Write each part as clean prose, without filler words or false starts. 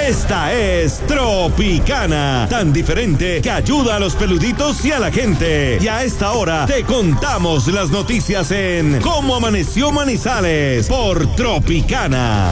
Esta es Tropicana, tan diferente que ayuda a los peluditos y a la gente. Y a esta hora te contamos las noticias en Cómo Amaneció Manizales por Tropicana.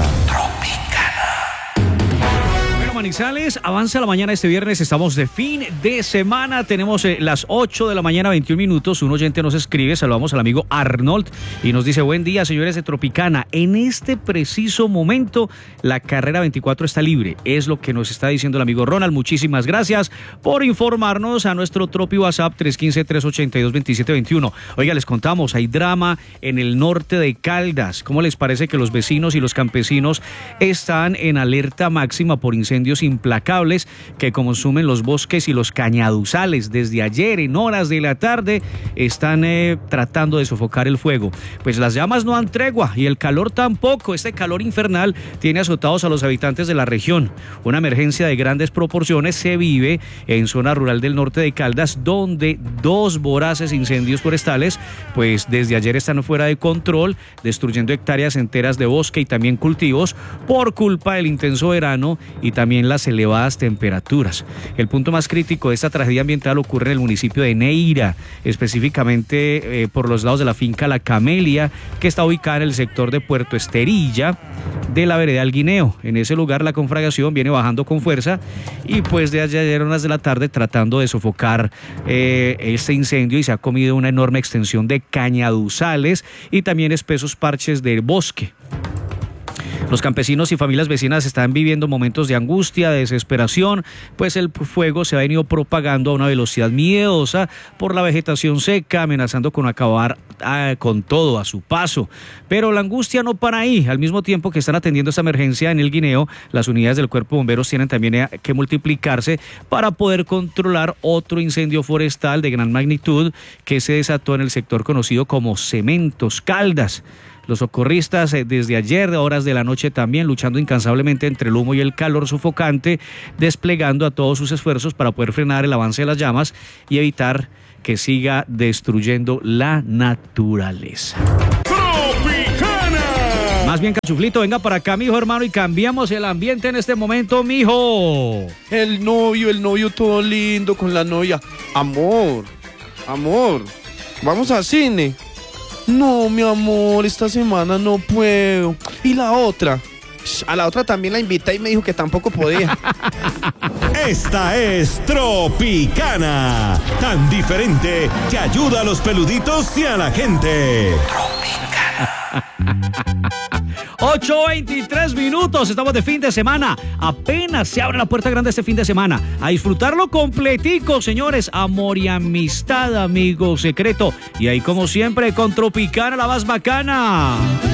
Manizales, avanza la mañana este viernes, estamos de fin de semana, tenemos las 8 de la mañana, 21 minutos, un oyente nos escribe, saludamos al amigo Arnold y nos dice, buen día señores de Tropicana, en este preciso momento la carrera 24 está libre, es lo que nos está diciendo el amigo Ronald, muchísimas gracias por informarnos a nuestro Tropi WhatsApp 315-382-2721. Oiga, les contamos, hay drama en el norte de Caldas, ¿cómo les parece que los vecinos y los campesinos están en alerta máxima por incendios implacables que consumen los bosques y los cañaduzales? Desde ayer en horas de la tarde están tratando de sofocar el fuego, pues las llamas no dan tregua y el calor tampoco. Este calor infernal tiene azotados a los habitantes de la región. Una emergencia de grandes proporciones se vive en zona rural del norte de Caldas, donde 2 voraces incendios forestales pues desde ayer están fuera de control, destruyendo hectáreas enteras de bosque y también cultivos por culpa del intenso verano y también las elevadas temperaturas. El punto más crítico de esta tragedia ambiental ocurre en el municipio de Neira, específicamente por los lados de la finca La Camelia, que está ubicada en el sector de Puerto Esterilla de la vereda El Guineo. En ese lugar la conflagración viene bajando con fuerza y pues de ayer horas de la tarde tratando de sofocar este incendio, y se ha comido una enorme extensión de cañaduzales y también espesos parches del bosque. Los campesinos y familias vecinas están viviendo momentos de angustia, de desesperación, pues el fuego se ha venido propagando a una velocidad miedosa por la vegetación seca, amenazando con acabar con todo a su paso. Pero la angustia no para ahí. Al mismo tiempo que están atendiendo esta emergencia en el Guineo, las unidades del Cuerpo de Bomberos tienen también que multiplicarse para poder controlar otro incendio forestal de gran magnitud que se desató en el sector conocido como Cementos Caldas. Los socorristas desde ayer, de horas de la noche también, luchando incansablemente entre el humo y el calor sofocante, desplegando a todos sus esfuerzos para poder frenar el avance de las llamas y evitar que siga destruyendo la naturaleza. ¡Tropicana! Más bien, Cachuflito, venga para acá, mijo hermano, y cambiamos el ambiente en este momento, mijo. El novio todo lindo con la novia. Amor, vamos al cine. No, mi amor, esta semana no puedo. ¿Y la otra? A la otra también la invité y me dijo que tampoco podía. Esta es Tropicana, tan diferente que ayuda a los peluditos y a la gente. Tropicana. 8:23 minutos, estamos de fin de semana. Apenas se abre la puerta grande este fin de semana. A disfrutarlo completico, señores. Amor y amistad, amigo secreto. Y ahí, como siempre, con Tropicana, la más bacana.